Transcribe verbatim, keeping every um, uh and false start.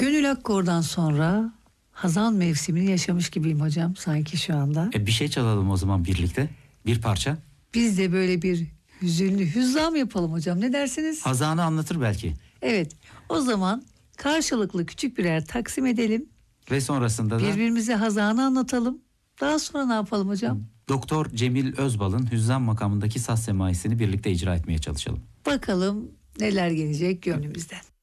Gönül Akkor'dan sonra Hazan mevsimini yaşamış gibiyim hocam sanki şu anda. E bir şey çalalım o zaman birlikte. Bir parça. Biz de böyle bir hüzünlü hüzzam yapalım hocam, ne dersiniz? Hazan'ı anlatır belki. Evet, o zaman karşılıklı küçük birer taksim edelim. Ve sonrasında da Birbirimize hazanı anlatalım. Daha sonra ne yapalım hocam? Doktor Cemil Özbal'ın Hüzzam makamındaki saz semaisini birlikte icra etmeye çalışalım. Bakalım neler gelecek gönlümüzden.